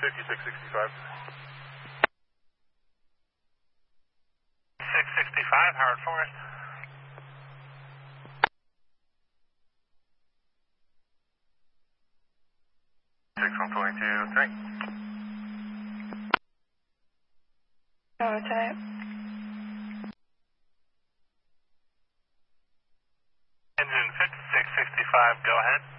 5665. 665, Howard Forest. Three. Tower type. Engine 5665, go ahead.